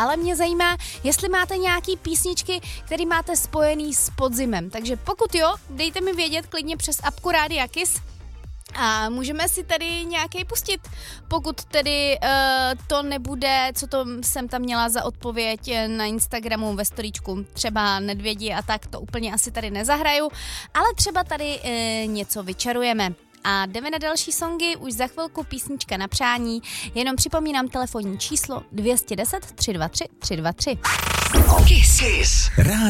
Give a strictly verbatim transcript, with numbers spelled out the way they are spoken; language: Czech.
ale mě zajímá, jestli máte nějaký písničky, které máte spojený s podzimem. Takže pokud jo, dejte mi vědět klidně přes apku Rádia Kiss. A můžeme si tady nějaký pustit, pokud tedy uh, to nebude, co to jsem tam měla za odpověď na Instagramu ve storíčku, třeba Nedvědi a tak, to úplně asi tady nezahraju, ale třeba tady uh, něco vyčarujeme. A jdeme na další songy, už za chvilku písnička na přání, jenom připomínám telefonní číslo dvě deset tři dva tři tři dva tři. Kiss. Kiss.